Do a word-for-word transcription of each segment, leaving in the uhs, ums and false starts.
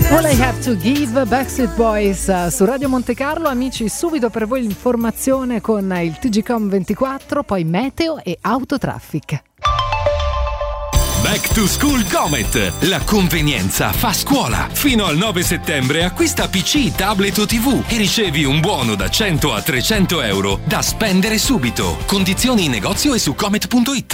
All I Have to Give, Backstreet Boys su Radio Monte Carlo. Amici, subito per voi l'informazione con il T G Com ventiquattro, poi meteo e autotraffic. Back to School Comet, la convenienza fa scuola. Fino al nove settembre acquista P C, tablet o tivù e ricevi un buono da cento a trecento euro da spendere subito. Condizioni in negozio e su comet punto it.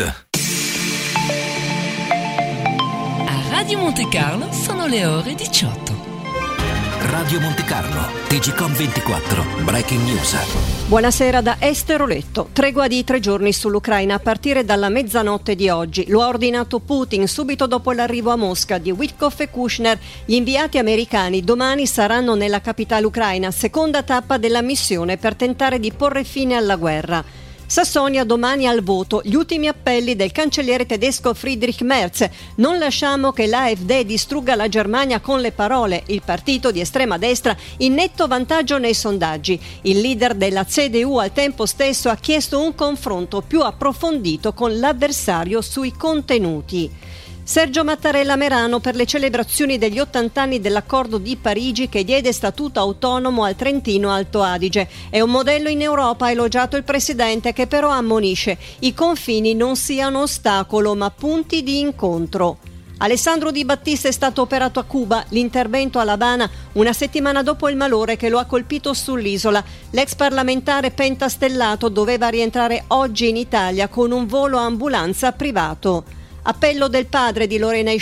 A Radio Monte Carlo sono le ore diciotto. Radio Monte Carlo, T G Com ventiquattro, Breaking News. Buonasera da Estero Letto. Tregua di tre giorni sull'Ucraina a partire dalla mezzanotte di oggi. Lo ha ordinato Putin subito dopo l'arrivo a Mosca di Witkoff e Kushner. Gli inviati americani domani saranno nella capitale ucraina, seconda tappa della missione per tentare di porre fine alla guerra. Sassonia domani al voto, gli ultimi appelli del cancelliere tedesco Friedrich Merz. Non lasciamo che l'A F D distrugga la Germania con le parole. Il partito di estrema destra in netto vantaggio nei sondaggi. Il leader della C D U al tempo stesso ha chiesto un confronto più approfondito con l'avversario sui contenuti. Sergio Mattarella Merano per le celebrazioni degli ottanta anni dell'accordo di Parigi che diede statuto autonomo al Trentino Alto Adige. È un modello in Europa, ha elogiato il presidente, che però ammonisce: i confini non siano ostacolo ma punti di incontro. Alessandro Di Battista è stato operato a Cuba, l'intervento a L'Habana una settimana dopo il malore che lo ha colpito sull'isola. L'ex parlamentare pentastellato doveva rientrare oggi in Italia con un volo a ambulanza privato. Appello del padre di Lorena